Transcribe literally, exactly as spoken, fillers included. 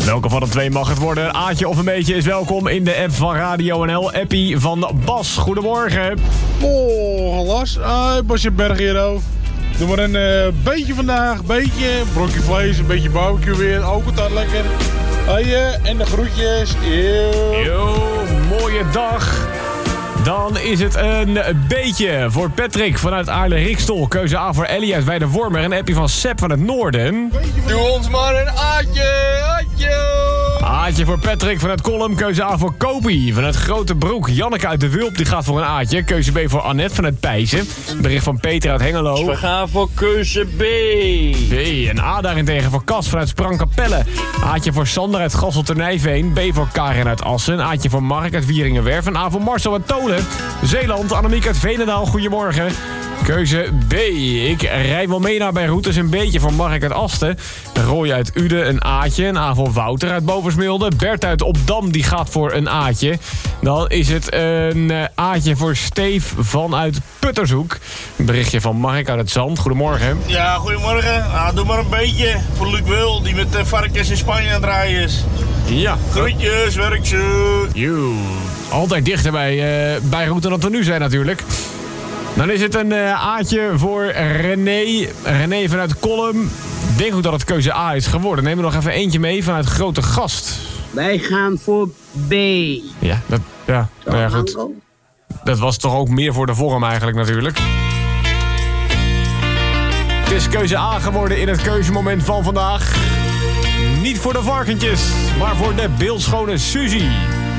Welke van de twee mag het worden? Een Aatje of een beetje is welkom in de app van Radio N L. Appie van Bas. Goedemorgen. Oh, Las. Hoi, Basje Berg hier. Oh. Doe maar een uh, beetje vandaag, beetje. Brokje vlees, een beetje barbecue weer. Ook altijd lekker. Hoi, uh, en de groetjes. Eeuw. Yo, mooie dag. Dan is het een beetje voor Patrick vanuit Aarle-Rikstol. Keuze A voor Ellie uit Weidewormer. Een appie van Sepp van het Noorden. Doe ons maar een Aatje, Aatje. Aatje voor Patrick vanuit Kolm. Keuze A voor Kopie vanuit Grote Broek. Janneke uit de Wulp die gaat voor een Aatje. Keuze B voor Annette vanuit Pijzen. Bericht van Peter uit Hengelo. We gaan voor keuze B. B. En A daarentegen voor Cas vanuit Sprangkapelle. Aatje voor Sander uit Gasselternijveen. B voor Karin uit Assen. Aatje voor Mark uit Wieringenwerf. En A voor Marcel uit Tolen. Zeeland, Annemiek uit Veenendaal, goedemorgen. Keuze B. Ik rij wel mee naar Beirut, dus een beetje voor Mark uit Asten. Roy uit Uden, een Aatje. Een A voor Wouter uit Boversmilde. Bert uit Opdam, die gaat voor een Aatje. Dan is het een Aatje voor Steef vanuit Puttershoek. Een berichtje van Mark uit het Zand, goedemorgen. Ja, goedemorgen. Nou, doe maar een beetje voor Luc Wil, die met de varkens in Spanje aan het rijden is. Ja. Groetjes, werkje. Joe. Altijd dichter bij uh, Beirut dan dat we nu zijn natuurlijk. Dan is het een uh, Aatje voor René. René vanuit Kolm. Ik denk ook dat het keuze A is geworden. Neem er nog even eentje mee vanuit Grote Gast. Wij gaan voor B. Ja, dat, ja, nou ja goed. Dat was toch ook meer voor de vorm eigenlijk natuurlijk. Het is keuze A geworden in het keuzemoment van vandaag. Niet voor de varkentjes, maar voor de beeldschone Suzy.